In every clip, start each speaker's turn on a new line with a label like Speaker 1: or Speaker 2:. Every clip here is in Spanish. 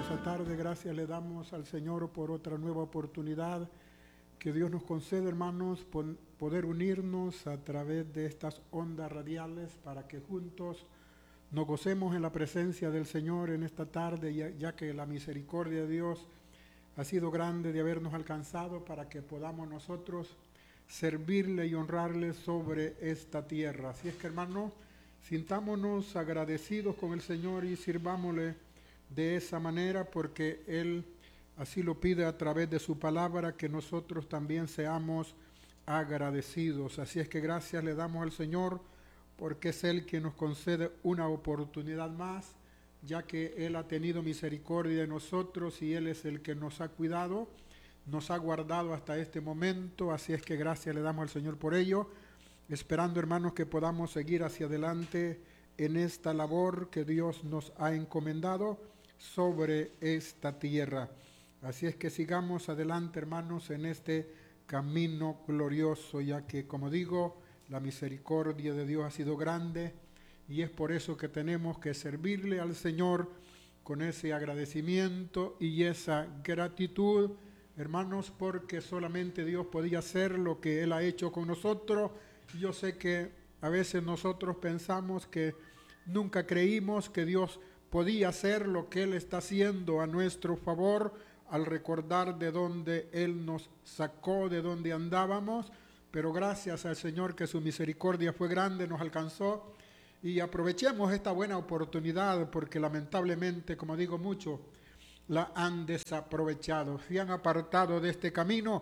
Speaker 1: hermosa tarde. Gracias le damos al Señor por otra nueva oportunidad que Dios nos concede, hermanos, poder unirnos a través de estas ondas radiales para que juntos nos gocemos en la presencia del Señor en esta tarde, ya que la misericordia de Dios ha sido grande de habernos alcanzado para que podamos nosotros servirle y honrarle sobre esta tierra. Así es que, hermanos, sintámonos agradecidos con el Señor y sirvámosle de esa manera, porque Él así lo pide a través de su palabra, que nosotros también seamos agradecidos. Así es que gracias le damos al Señor, porque es Él quien nos concede una oportunidad más, ya que Él ha tenido misericordia de nosotros y Él es el que nos ha cuidado, nos ha guardado hasta este momento. Así es que gracias le damos al Señor por ello, esperando, hermanos, que podamos seguir hacia adelante en esta labor que Dios nos ha encomendado sobre esta tierra. Así es que sigamos adelante, hermanos, en este camino glorioso, ya que, como digo, la misericordia de Dios ha sido grande y es por eso que tenemos que servirle al Señor con ese agradecimiento y esa gratitud, hermanos, porque solamente Dios podía hacer lo que Él ha hecho con nosotros. Yo sé que a veces nosotros pensamos que nunca creímos que Dios podía hacer lo que Él está haciendo a nuestro favor, al recordar de dónde Él nos sacó, de dónde andábamos, pero gracias al Señor que su misericordia fue grande, nos alcanzó, y aprovechemos esta buena oportunidad, porque lamentablemente, como digo, muchos la han desaprovechado, se han apartado de este camino.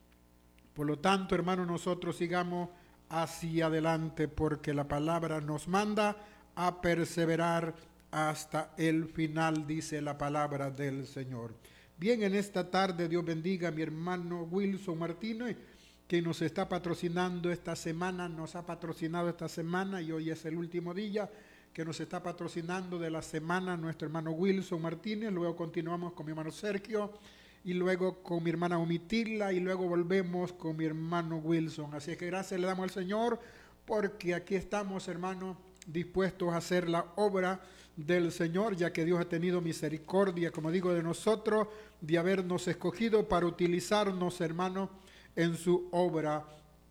Speaker 1: Por lo tanto, hermanos, nosotros sigamos hacia adelante, porque la palabra nos manda a perseverar hasta el final, dice la palabra del Señor. Bien, en esta tarde Dios bendiga a mi hermano Wilson Martínez, que nos está patrocinando esta semana, nos ha patrocinado esta semana y hoy es el último día que nos está patrocinando de la semana nuestro hermano Wilson Martínez. Luego continuamos con mi hermano Sergio y luego con mi hermana Omitila y luego volvemos con mi hermano Wilson. Así es que gracias le damos al Señor, porque aquí estamos, hermanos, dispuestos a hacer la obra del Señor, ya que Dios ha tenido misericordia, como digo, de nosotros, de habernos escogido para utilizarnos, hermanos, en su obra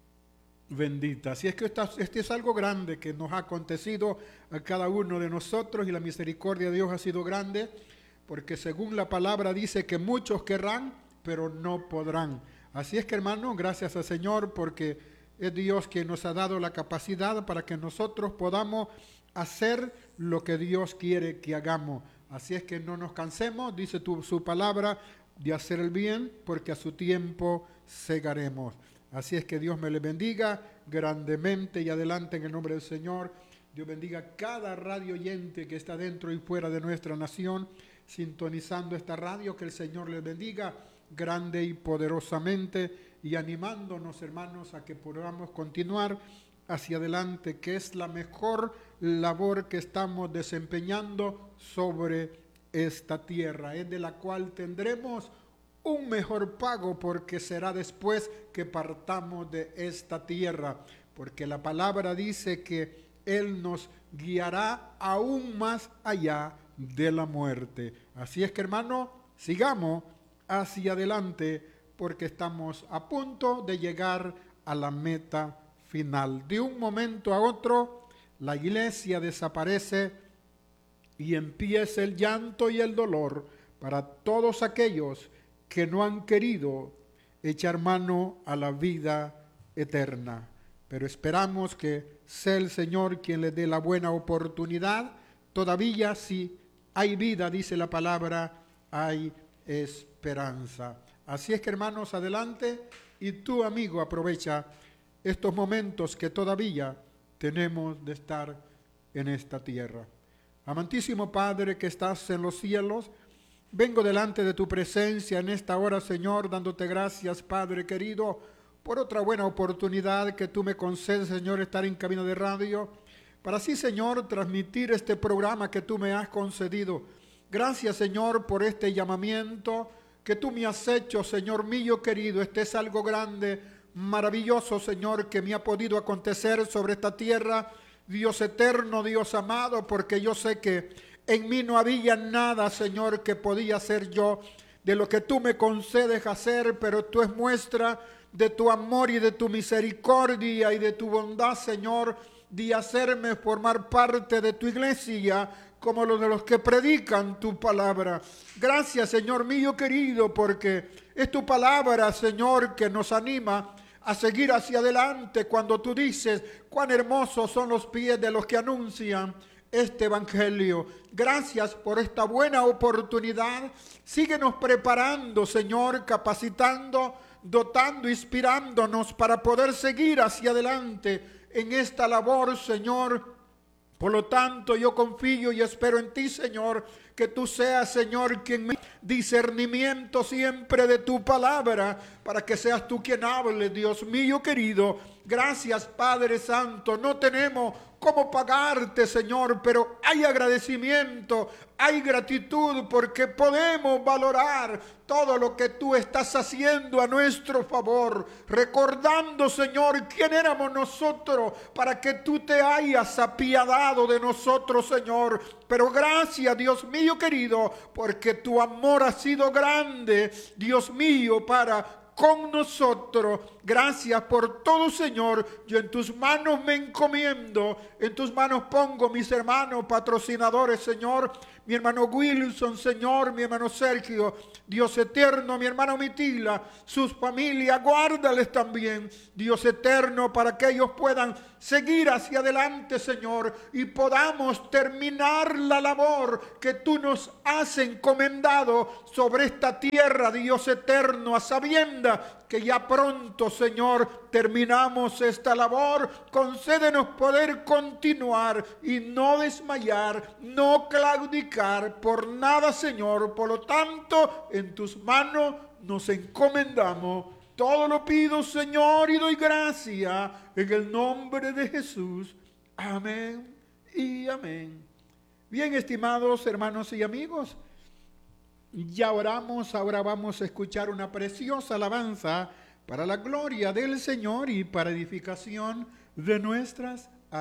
Speaker 1: bendita. Así es que este es algo grande que nos ha acontecido a cada uno de nosotros, y la misericordia de Dios ha sido grande, porque según la palabra dice que muchos querrán, pero no podrán. Así es que, hermanos, gracias al Señor, porque es Dios quien nos ha dado la capacidad para que nosotros podamos hacer lo que Dios quiere que hagamos. Así es que no nos cansemos, dice su palabra, de hacer el bien, porque a su tiempo segaremos. Así es que Dios me le bendiga grandemente y adelante en el nombre del Señor. Dios bendiga a cada radio oyente que está dentro y fuera de nuestra nación, sintonizando esta radio. Que el Señor les bendiga grande y poderosamente, y animándonos, hermanos, a que podamos continuar hacia adelante, que es la mejor labor que estamos desempeñando sobre esta tierra, es de la cual tendremos un mejor pago, porque será después que partamos de esta tierra, porque la palabra dice que Él nos guiará aún más allá de la muerte. Así es que, hermano, sigamos hacia adelante, porque estamos a punto de llegar a la meta final. De un momento a otro, la iglesia desaparece y empieza el llanto y el dolor para todos aquellos que no han querido echar mano a la vida eterna. Pero esperamos que sea el Señor quien les dé la buena oportunidad. Todavía, si hay vida, dice la palabra, hay esperanza. Así es que, hermanos, adelante, y tú, amigo, aprovecha estos momentos que todavía tenemos de estar en esta tierra. Amantísimo Padre que estás en los cielos, vengo delante de tu presencia en esta hora, Señor, dándote gracias, Padre querido, por otra buena oportunidad que tú me concedes, Señor, estar en cabina de radio, para así, Señor, transmitir este programa que tú me has concedido. Gracias, Señor, por este llamamiento que tú me has hecho, Señor mío querido. Este es algo grande, maravilloso, Señor, que me ha podido acontecer sobre esta tierra. Dios eterno, Dios amado, porque yo sé que En mí no había nada, Señor, que podía hacer yo de lo que tú me concedes hacer, pero tú es muestra de tu amor y de tu misericordia y de tu bondad, Señor, de hacerme formar parte de tu iglesia como los de los que predican tu palabra. Gracias, Señor mío querido, porque es tu palabra, Señor, que nos anima a seguir hacia adelante cuando tú dices cuán hermosos son los pies de los que anuncian este evangelio. Gracias por esta buena oportunidad. Síguenos preparando, Señor, capacitando, dotando, inspirándonos para poder seguir hacia adelante en esta labor, Señor. Por lo tanto, yo confío y espero en ti, Señor, que tú seas, Señor, quien me dé discernimiento siempre de tu palabra, para que seas tú quien hable, Dios mío querido. Gracias, Padre Santo. No tenemos cómo pagarte, Señor, pero hay agradecimiento, hay gratitud, porque podemos valorar todo lo que tú estás haciendo a nuestro favor, recordando, Señor, quién éramos nosotros para que tú te hayas apiadado de nosotros, Señor. Pero gracias, Dios mío querido, porque tu amor ha sido grande, Dios mío, para con nosotros. Gracias por todo, Señor. Yo en tus manos me encomiendo, en tus manos pongo mis hermanos patrocinadores, Señor, mi hermano Wilson, Señor, mi hermano Sergio, Dios eterno, mi hermano Mitila, sus familias, guárdales también, Dios eterno, para que ellos puedan seguir hacia adelante, Señor, y podamos terminar la labor que tú nos has encomendado sobre esta tierra, Dios eterno, a sabienda que ya pronto, Señor, terminamos esta labor. Concédenos poder continuar y no desmayar, no claudicar por nada, Señor. Por lo tanto, en tus manos nos encomendamos. Todo lo pido, Señor, y doy gracias en el nombre de Jesús. Amén y amén. Bien, estimados hermanos y amigos, ya oramos, ahora vamos a escuchar una preciosa alabanza para la gloria del Señor y para edificación de nuestras